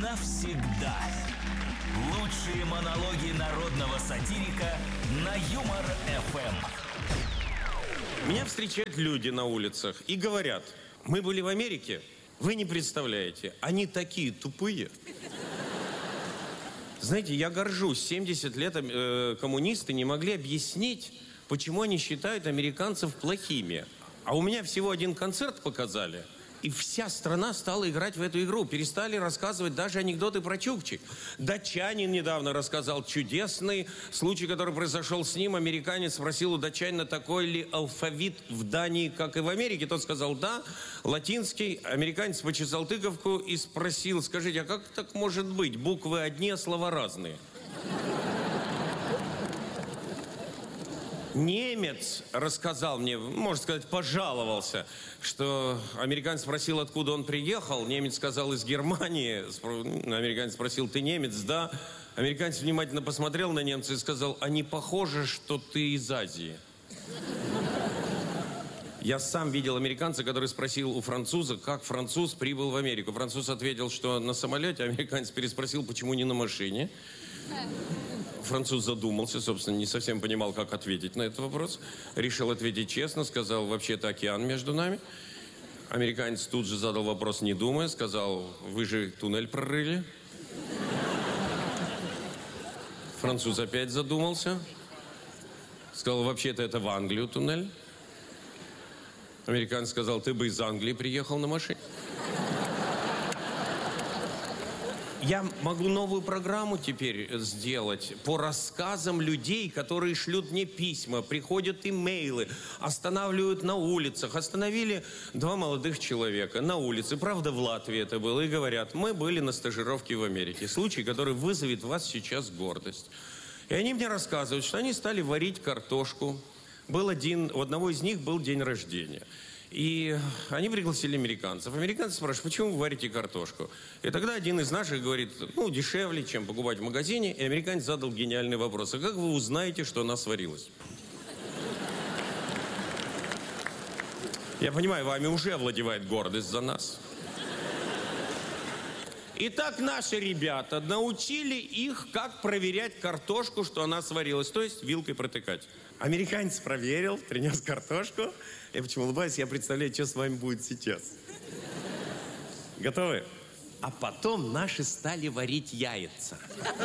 навсегда. Лучшие монологи народного сатирика на Юмор ФМ. Меня встречают люди на улицах и говорят: мы были в Америке, вы не представляете, они такие тупые. Знаете, я горжусь, 70 лет коммунисты не могли объяснить, почему они считают американцев плохими. А у меня всего один концерт показали, и вся страна стала играть в эту игру. Перестали рассказывать даже анекдоты про чукчи. Датчанин недавно рассказал чудесный случай, который произошел с ним. Американец спросил у датчанина, такой ли алфавит в Дании, как и в Америке. Тот сказал: да, латинский. Американец почесал тыковку и спросил: скажите, а как так может быть? Буквы одни, а слова разные. Немец рассказал мне, можно сказать, пожаловался, что американец спросил, откуда он приехал. Немец сказал: из Германии. Американец спросил: ты немец? Да. Американец внимательно посмотрел на немца и сказал: а не похоже, что ты из Азии? Я сам видел американца, который спросил у француза, как француз прибыл в Америку. Француз ответил, что на самолете. Американец переспросил, почему не на машине. Француз задумался, собственно, не совсем понимал, как ответить на этот вопрос. Решил ответить честно, сказал: вообще-то океан между нами. Американец тут же задал вопрос, не думая, сказал: вы же туннель прорыли. Француз опять задумался. Сказал: вообще-то это в Англию туннель. Американец сказал: ты бы из Англии приехал на машине. Я могу новую программу теперь сделать по рассказам людей, которые шлют мне письма, приходят имейлы, останавливают на улицах. Остановили два молодых человека на улице, правда, в Латвии это было, и говорят: мы были на стажировке в Америке. Случай, который вызовет в вас сейчас гордость. И они мне рассказывают, что они стали варить картошку. У одного из них был день рождения. И они пригласили американцев. Американцы спрашивают: почему вы варите картошку? И тогда один из наших говорит: дешевле, чем покупать в магазине. И американец задал гениальный вопрос: а как вы узнаете, что она сварилась? Я понимаю, вами уже овладевает гордость за нас. Итак, наши ребята научили их, как проверять картошку, что она сварилась, то есть вилкой протыкать. Американец проверил, принес картошку. Я почему улыбаюсь? Я представляю, что с вами будет сейчас. Готовы? А потом наши стали варить яйца.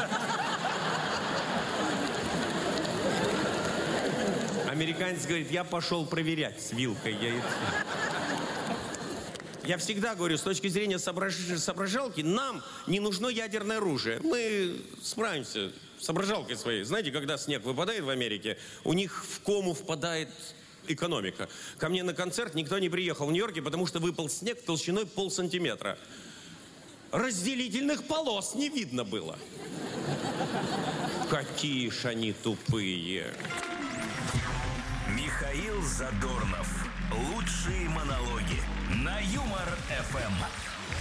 Американец говорит: я пошел проверять с вилкой яйца. Я всегда говорю, с точки зрения соображалки, нам не нужно ядерное оружие. Мы справимся с соображалкой своей. Знаете, когда снег выпадает в Америке, у них в кому впадает экономика. Ко мне на концерт никто не приехал в Нью-Йорке, потому что выпал снег толщиной 0,5 сантиметра. Разделительных полос не видно было. Какие ж они тупые. Михаил Задорнов. Лучшие монологи на Юмор ФМ.